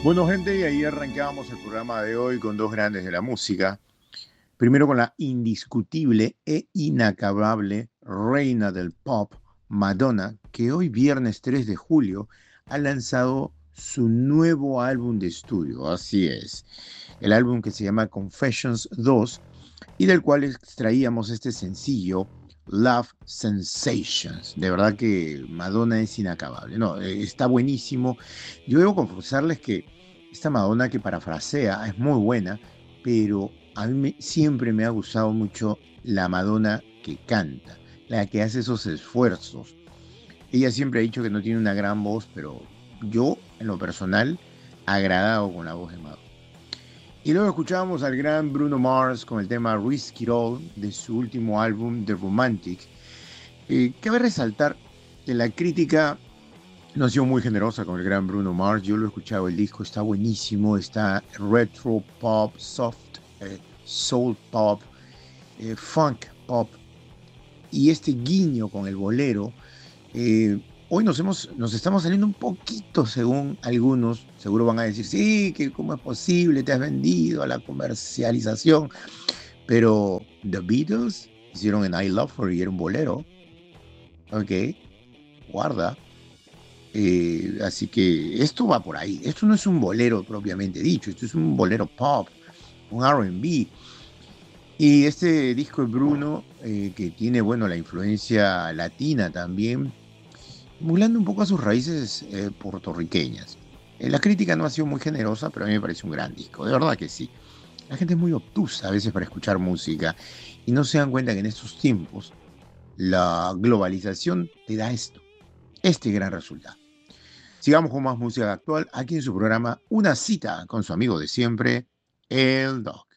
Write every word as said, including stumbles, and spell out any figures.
Bueno, gente, y ahí arrancábamos el programa de hoy con dos grandes de la música. Primero con la indiscutible e inacabable reina del pop, Madonna, que hoy viernes tres de julio ha lanzado su nuevo álbum de estudio. Así es, el álbum que se llama Confessions dos y del cual extraíamos este sencillo, Love Sensations. De verdad que Madonna es inacabable. No, eh, está buenísimo. Yo debo confesarles que esta Madonna que parafrasea es muy buena, pero a mí me- siempre me ha gustado mucho la Madonna que canta, la que hace esos esfuerzos. Ella siempre ha dicho que no tiene una gran voz, pero yo, en lo personal, agradado con la voz de Madonna. Y luego escuchábamos al gran Bruno Mars con el tema Risk It All de su último álbum, The Romantic. Eh, cabe resaltar que la crítica no ha sido muy generosa con el gran Bruno Mars. Yo lo he escuchado, el disco está buenísimo, está retro pop, soft, eh, soul pop, eh, funk pop. Y este guiño con el bolero eh, hoy nos, hemos, nos estamos saliendo un poquito, según algunos, seguro van a decir, sí, que cómo es posible, te has vendido a la comercialización, pero The Beatles hicieron en I Love Her y era un bolero, ok, guarda. Eh, así que esto va por ahí, esto no es un bolero propiamente dicho, esto es un bolero pop, un R and B. Y este disco de Bruno, eh, que tiene, bueno, la influencia latina también, emulando un poco a sus raíces eh, puertorriqueñas. Eh, la crítica no ha sido muy generosa, pero a mí me parece un gran disco, de verdad que sí. La gente es muy obtusa a veces para escuchar música y no se dan cuenta que en estos tiempos la globalización te da esto, este gran resultado. Sigamos con más música actual aquí en su programa Una cita con su amigo de siempre, el Doc.